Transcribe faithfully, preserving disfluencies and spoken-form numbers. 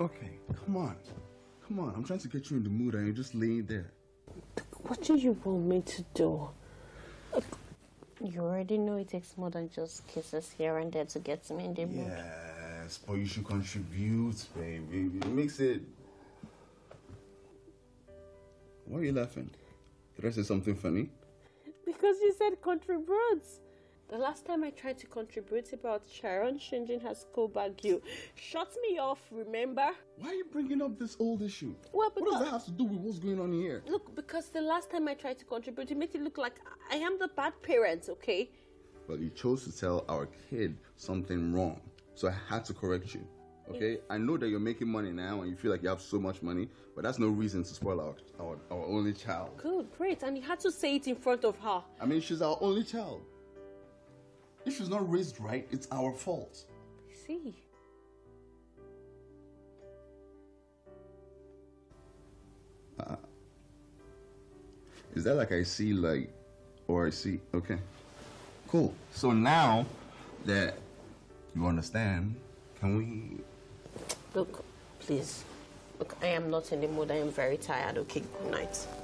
Okay, come on. Come on, I'm trying to get you in the mood and you're just laying there. What do you want me to do? You already know it takes more than just kisses here and there to get me in the mood. Yes, but you should contribute, baby. It makes it... Why are you laughing? Did I say something funny? Because you said contribute. The last time I tried to contribute about Sharon changing her school bag, you shut me off, remember? Why are you bringing up this old issue? Well, because, what does that have to do with what's going on here? Look, because the last time I tried to contribute, you made it look like I am the bad parent, okay? Well, you chose to tell our kid something wrong, so I had to correct you, okay? I know that you're making money now and you feel like you have so much money, but that's no reason to spoil our, our, our only child. Good, great, and you had to say it in front of her. I mean, she's our only child. If she's not raised right, it's our fault. I see. Uh, is that like I see, like, or I see? Okay. Cool. So now that you understand, can we... Look, please. Look, I am not in the mood. I am very tired. Okay, good night.